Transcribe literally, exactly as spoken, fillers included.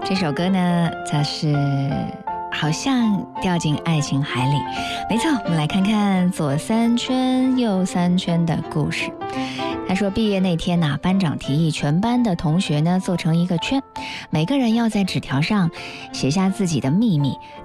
这首歌呢，它是好像掉进爱情海里。没错，我们来看看左三圈右三圈的故事。他说毕业那天呢、啊，班长提议全班的同学呢做成一个圈，每个人要在纸条上写下自己的秘密，